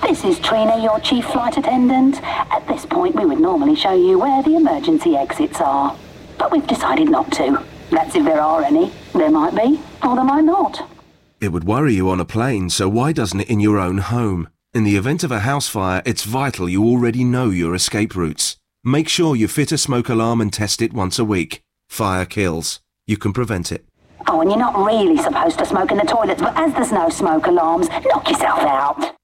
This is Trina, your chief flight attendant. At this point, we would normally show you where the emergency exits are. But we've decided not to. That's if there are any. There might be, or there might not. It would worry you on a plane, so why doesn't it in your own home? In the event of a house fire, it's vital you already know your escape routes. Make sure you fit a smoke alarm and test it once a week. Fire kills. You can prevent it. Oh, and you're not really supposed to smoke in the toilets, but as there's no smoke alarms, knock yourself out.